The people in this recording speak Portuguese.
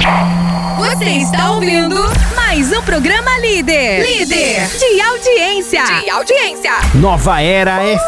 Você está ouvindo mais um programa Líder de audiência. Nova Era